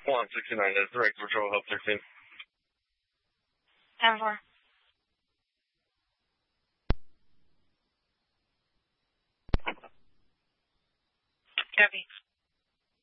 169, that's direct patrol, help 13. 10-4. Copy.